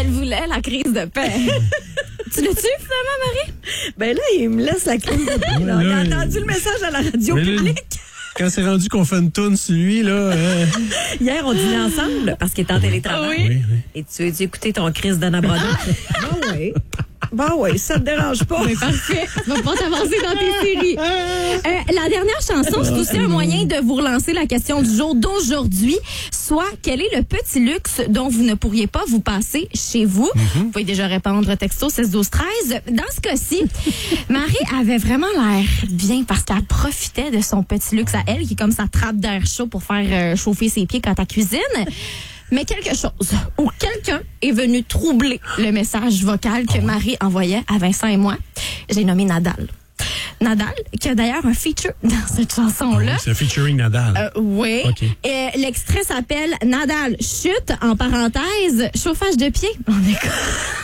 Elle voulait la crise de paix. Tu l'as-tu, finalement, Marie? Ben là, il me laisse la crise de paix. Là. Il a entendu le message à la radio publique. Quand c'est rendu qu'on fait une toune sur lui, là... Hier, on dînait ensemble parce qu'il est en télétravail. Oui. Et tu as dû écouter ton Chris de Nabradon. Ben oui, ça te dérange pas. Mais parfait. Tu vas pas t'avancer dans tes séries. La dernière chanson, c'est aussi un moyen de vous relancer la question du jour d'aujourd'hui. Soit, quel est le petit luxe dont vous ne pourriez pas vous passer chez vous? Vous pouvez déjà répondre texto 16-12-13. Dans ce cas-ci, Marie avait vraiment l'air bien parce qu'elle profitait de son petit luxe à elle, qui est comme sa trappe d'air chaud pour faire chauffer ses pieds quand elle cuisine. Mais quelque chose ou quelqu'un est venu troubler le message vocal que Marie envoyait à Vincent et moi. J'ai nommé Nadal. Nadal, qui a d'ailleurs un feature dans cette chanson-là. C'est un featuring Nadal. Oui. Okay. Et l'extrait s'appelle Nadal chute, en parenthèse, chauffage de pied. On est